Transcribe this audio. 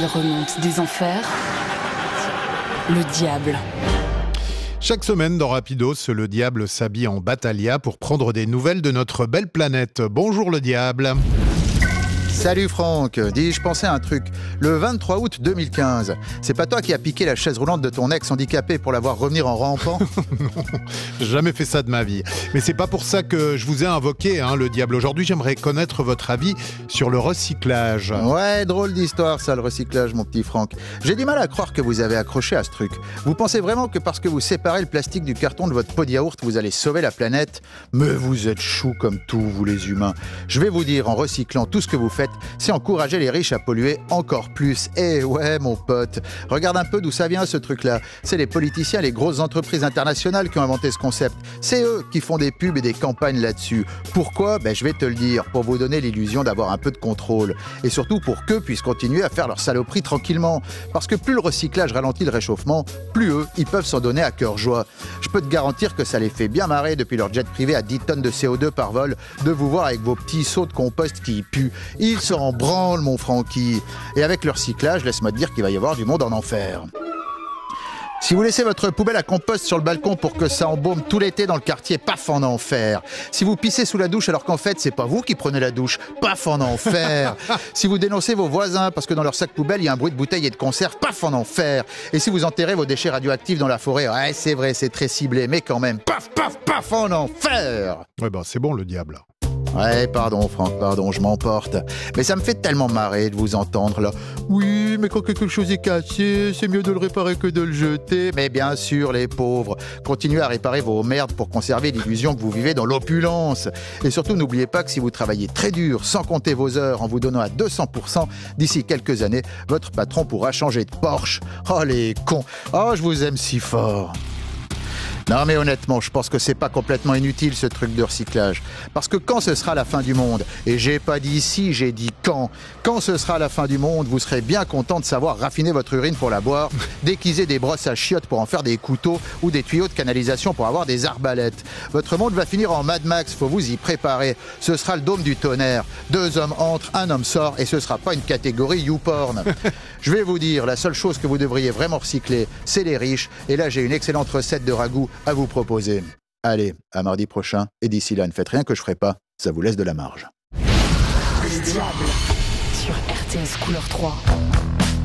remonte des enfers, le diable. Chaque semaine dans Rapidos, le diable s'habille en Battaglia pour prendre des nouvelles de notre belle planète. Bonjour le diable. Salut Franck, dis, je pensais à un truc. Le 23 août 2015, c'est pas toi qui as piqué la chaise roulante de ton ex handicapé pour la voir revenir en rampant? Non, j'ai jamais fait ça de ma vie. Mais c'est pas pour ça que je vous ai invoqué, le diable. Aujourd'hui, j'aimerais connaître votre avis sur le recyclage. Ouais, drôle d'histoire ça, le recyclage, mon petit Franck. J'ai du mal à croire que vous avez accroché à ce truc. Vous pensez vraiment que parce que vous séparez le plastique du carton de votre pot de yaourt, vous allez sauver la planète? Mais vous êtes choux comme tout, vous les humains. Je vais vous dire, en recyclant tout ce que vous faites, c'est encourager les riches à polluer encore plus. Eh ouais, mon pote, regarde un peu d'où ça vient ce truc-là. C'est les politiciens, les grosses entreprises internationales qui ont inventé ce concept. C'est eux qui font des pubs et des campagnes là-dessus. Pourquoi ? Je vais te le dire, pour vous donner l'illusion d'avoir un peu de contrôle. Et surtout pour qu'eux puissent continuer à faire leur saloperie tranquillement. Parce que plus le recyclage ralentit le réchauffement, plus eux, ils peuvent s'en donner à cœur joie. Je peux te garantir que ça les fait bien marrer depuis leur jet privé à 10 tonnes de CO2 par vol, de vous voir avec vos petits seaux de compost qui puent. Ils se en branle, mon Francky. Et avec le recyclage, laisse-moi te dire qu'il va y avoir du monde en enfer. Si vous laissez votre poubelle à compost sur le balcon pour que ça embaume tout l'été dans le quartier, paf en enfer. Si vous pissez sous la douche alors qu'en fait c'est pas vous qui prenez la douche, paf en enfer. Si vous dénoncez vos voisins parce que dans leur sac poubelle il y a un bruit de bouteille et de conserve, paf en enfer. Et si vous enterrez vos déchets radioactifs dans la forêt, ouais c'est vrai, c'est très ciblé, mais quand même, paf paf paf en enfer. Ouais c'est bon le diable. Ouais, pardon Franck, pardon, je m'emporte. Mais ça me fait tellement marrer de vous entendre là. Oui, mais quand quelque chose est cassé, c'est mieux de le réparer que de le jeter. Mais bien sûr, les pauvres, continuez à réparer vos merdes pour conserver l'illusion que vous vivez dans l'opulence. Et surtout, n'oubliez pas que si vous travaillez très dur, sans compter vos heures, en vous donnant à 200%, d'ici quelques années, votre patron pourra changer de Porsche. Oh les cons, oh je vous aime si fort. Non mais honnêtement, je pense que c'est pas complètement inutile ce truc de recyclage. Parce que quand ce sera la fin du monde, et j'ai pas dit si, j'ai dit quand ce sera la fin du monde, vous serez bien content de savoir raffiner votre urine pour la boire, déguiser des brosses à chiottes pour en faire des couteaux ou des tuyaux de canalisation pour avoir des arbalètes. Votre monde va finir en Mad Max, faut vous y préparer. Ce sera le dôme du tonnerre. 2 hommes entrent, un homme sort et ce sera pas une catégorie YouPorn. Je vais vous dire, la seule chose que vous devriez vraiment recycler, c'est les riches. Et là, j'ai une excellente recette de ragoût à vous proposer. Allez, à mardi prochain. Et d'ici là, ne faites rien que je ferai pas. Ça vous laisse de la marge. Le diable sur RTS Couleur 3.